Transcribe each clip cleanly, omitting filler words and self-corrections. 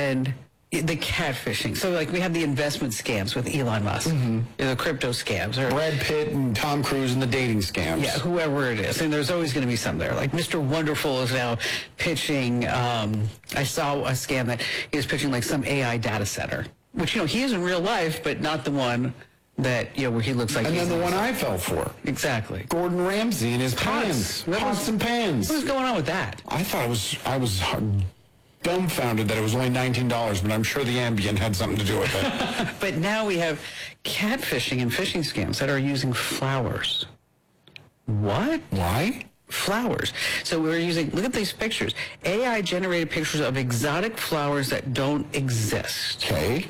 and the catfishing. So, like, we have the investment scams with Elon Musk, the crypto scams, or Brad Pitt and Tom Cruise and the dating scams. yeah, whoever it is. And there's always going to be some there. Like Mr. Wonderful is now pitching. I saw a scam that he was pitching like some AI data center, which he is in real life, but not the one that where he looks like. And then the one I fell for. Exactly. Gordon Ramsay and his pans, pots and pans. What was going on with that? I thought I was dumbfounded that it was only $19, but I'm sure the Ambien had something to do with it. But now we have catfishing and phishing scams that are using flowers. What? Why? Flowers. So we're using, look at these pictures. AI generated pictures of exotic flowers that don't exist. Okay.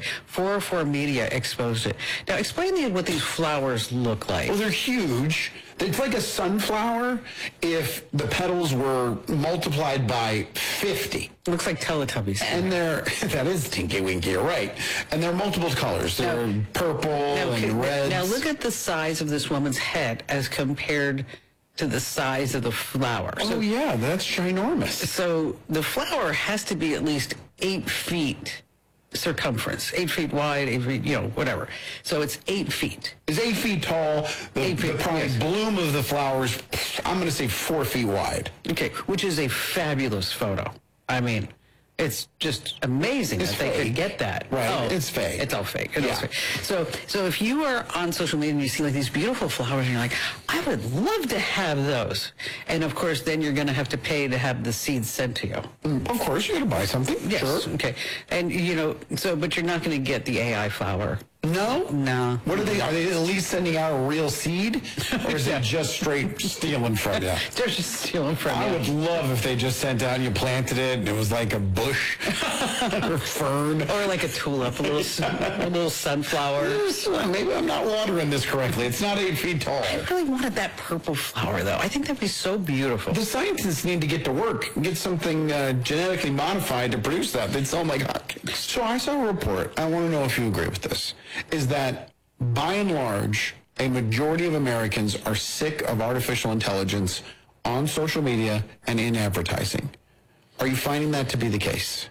404 Media exposed it. Now explain what these flowers look like. Well, they're huge. It's like a sunflower if the petals were multiplied by 50. It looks like Teletubbies. And that is Tinky Winky, you're right. And they're multiple colors. They're purple and red. Now look at the size of this woman's head as compared to the size of the flower. Oh, yeah, that's ginormous. So the flower has to be at least 8 feet circumference, 8 feet wide, 8 feet, whatever. So it's 8 feet. It's 8 feet tall. The yes. bloom of the flowers, I'm going to say 4 feet wide. Okay, which is a fabulous photo. I mean, it's just amazing that they could get that. Right, it's fake. It's all fake. It's all fake. So if you are on social media and you see like these beautiful flowers and you're like, I would love to have those. And of course, then you're going to have to pay to have the seeds sent to you. Of course, you're going to buy something. Yes. Sure. Okay. And but you're not going to get the AI flower. No? No. What are they at least sending out a real seed? Or is it just straight stealing from you? They're just stealing from you. I would love if they just sent out and you planted it and it was like a bush or fern. Or like a tulip, a little sunflower. Maybe I'm not watering this correctly. It's not 8 feet tall. I really wanted that purple flower, though. I think that'd be so beautiful. The scientists need to get to work and get something genetically modified to produce that. They'd sell like hotcakes. So I saw a report. I want to know if you agree with this. Is that, by and large, a majority of Americans are sick of artificial intelligence on social media and in advertising. Are you finding that to be the case?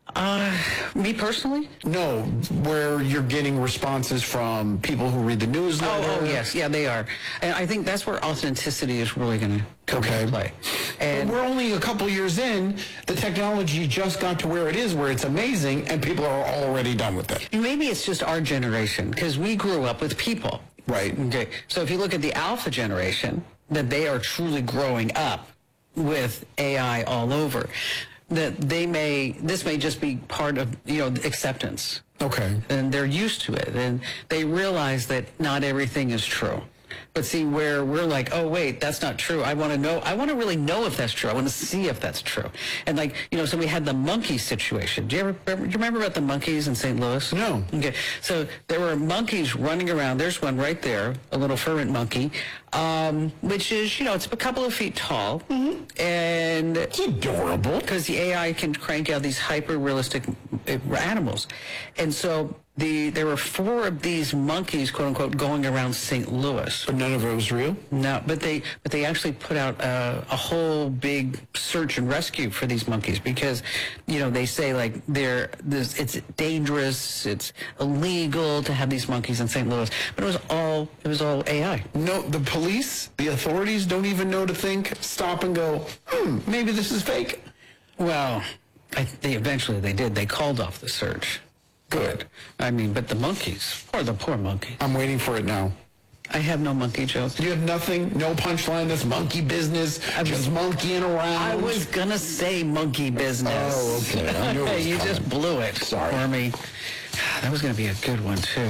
Me personally? No, where you're getting responses from people who read the newsletter. Oh, yes. Yeah, they are. And I think that's where authenticity is really going to come into play. And we're only a couple years in. The technology just got to where it is, where it's amazing, and people are already done with it. Maybe it's just our generation, because we grew up with people. Right. Okay. So if you look at the alpha generation, that they are truly growing up with AI all over, that this may just be part of, acceptance. Okay. And they're used to it, and they realize that not everything is true. But see, where we're like, oh, wait, that's not true. I want to really know if that's true. I want to see if that's true. And so we had the monkey situation. Do you remember about the monkeys in St. Louis? No. Okay. So there were monkeys running around. There's one right there, a little furry monkey, which is, it's a couple of feet tall. Mm-hmm. And it's adorable. Because the AI can crank out these hyper-realistic animals. And so there were 4 of these monkeys, quote unquote, going around St. Louis. But none of it was real? No, but they actually put out a whole big search and rescue for these monkeys because, they say like it's dangerous, it's illegal to have these monkeys in St. Louis. But it was all AI. No, the police, the authorities don't even know to think, stop and go, maybe this is fake. Well, eventually they did. They called off the search. Good. I mean, but the monkeys, or the poor monkey. I'm waiting for it now. I have no monkey jokes. You have nothing? No punchline? That's monkey business? Just monkeying around? I was going to say monkey business. Oh, okay. I knew it was You coming. just blew it for me. That was going to be a good one, too.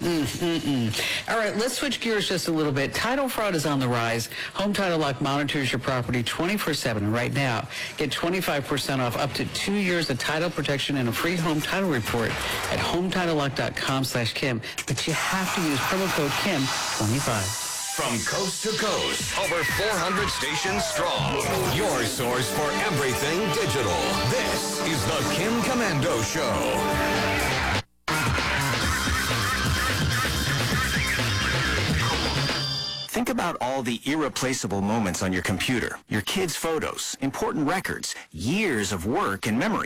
All right, let's switch gears just a little bit. Title fraud is on the rise. Home Title Lock monitors your property 24/7. And right now, get 25% off up to 2 years of title protection and a free home title report at HometitleLock.com/Kim. But you have to use promo code KIM25. From coast to coast, over 400 stations strong. Your source for everything digital. This is the Kim Komando Show. Think about all the irreplaceable moments on your computer, your kids' photos, important records, years of work and memory.